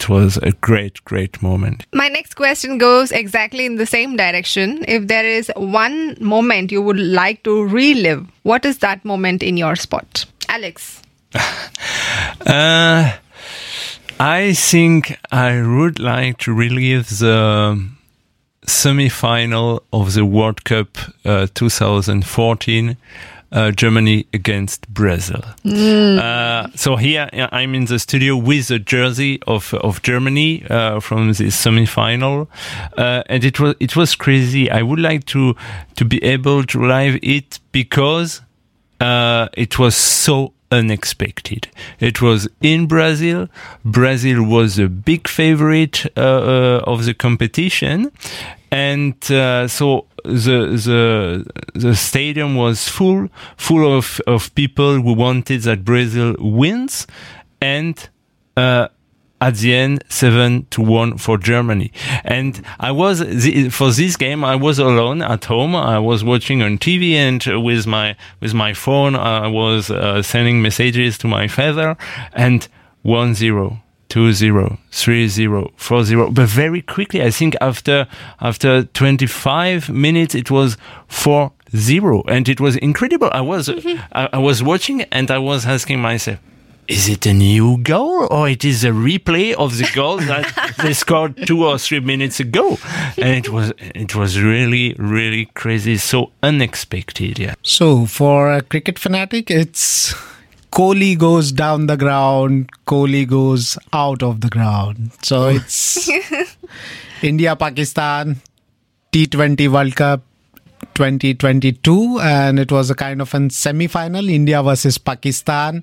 it was a great moment. My next question goes exactly in the same direction. If there is one moment you would like to relive, what is that moment in your sport? Alex? I think I would like to relive the semi-final of the World Cup 2014, Germany against Brazil. So here I'm in the studio with the jersey of Germany from this semi-final, and it was crazy. I would like to be able to live it because it was so unexpected. It was in Brazil. Brazil was a big favorite of the competition, and so the stadium was full of people who wanted that Brazil wins, and at the end 7-1 for Germany. And I was for this game I was alone at home. I was watching on TV, and with my phone I was sending messages to my father, and 1-0, 2-0, 3-0, 4-0. But very quickly, I think after 25 minutes, it was 4-0, and it was incredible. I was watching, and I was asking myself, is it a new goal, or it is a replay of the goal that they scored 2 or 3 minutes ago? And it was really crazy, so unexpected. Yeah. So for a cricket fanatic, it's Kohli goes down the ground, Kohli goes out of the ground. So it's India-Pakistan T20 World Cup 2022, and it was a kind of a semi-final, India versus Pakistan.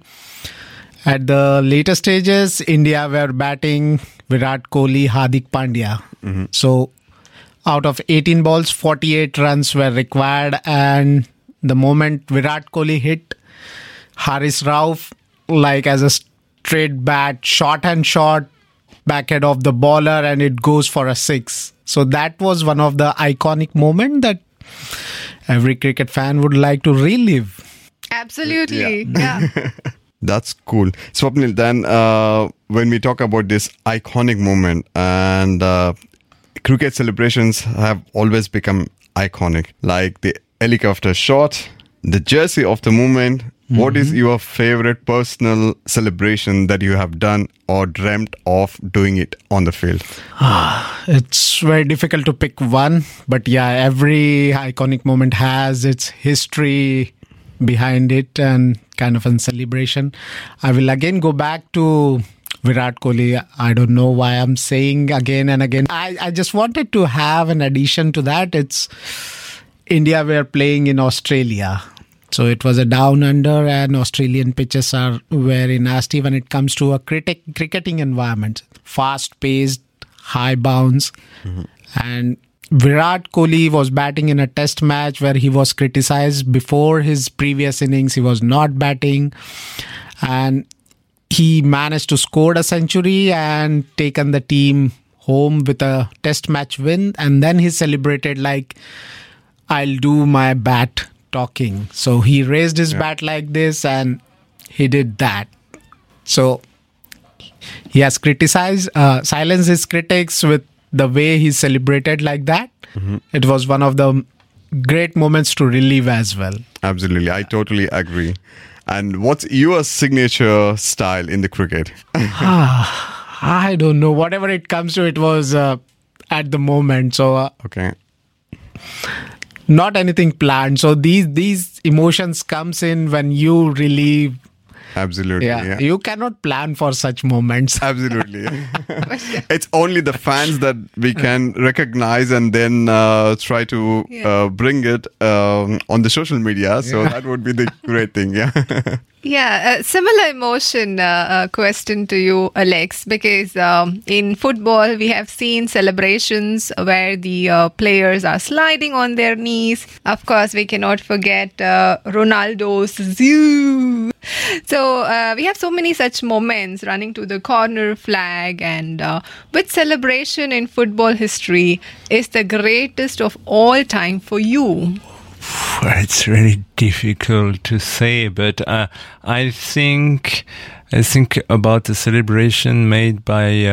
At the later stages, India were batting Virat Kohli, Hardik Pandya. Mm-hmm. So out of 18 balls, 48 runs were required, and the moment Virat Kohli hit Haris Rauf, like as a straight bat, short and short, backhead of the bowler, and it goes for a 6. So that was one of the iconic moments that every cricket fan would like to relive. Absolutely, yeah. That's cool. Swapnil, then when we talk about this iconic moment, and cricket celebrations have always become iconic, like the helicopter shot, the jersey of the moment. Mm-hmm. What is your favorite personal celebration that you have done or dreamt of doing it on the field? It's very difficult to pick one, but yeah, every iconic moment has its history behind it and kind of a celebration. I will again go back to Virat Kohli. I don't know why I'm saying again and again. I just wanted to have an addition to that. It's India were playing in Australia. So it was a down under, and Australian pitches are very nasty when it comes to a cricketing environment. Fast paced, high bounce. Mm-hmm. And Virat Kohli was batting in a test match where he was criticized before his previous innings. He was not batting, and he managed to score a century and taken the team home with a test match win. And then he celebrated like, I'll do my bat talking. So he raised his bat like this, and he did that. So he has criticized, silenced his critics with the way he celebrated like that. Mm-hmm. It was one of the great moments to relive as well. Absolutely. I totally agree. And what's your signature style in the cricket? I don't know. Whatever it comes to, it was at the moment. So okay. Not anything planned. So these emotions comes in when you relive. Absolutely. Yeah. You cannot plan for such moments. Absolutely. It's only the fans that we can recognize and then try to bring it on the social media. So that would be the great thing. Yeah. Yeah, a similar emotion question to you, Alex, because in football, we have seen celebrations where the players are sliding on their knees. Of course, we cannot forget Ronaldo's zoo. So we have so many such moments, running to the corner flag, and which celebration in football history is the greatest of all time for you? It's really difficult to say, but I think about the celebration made by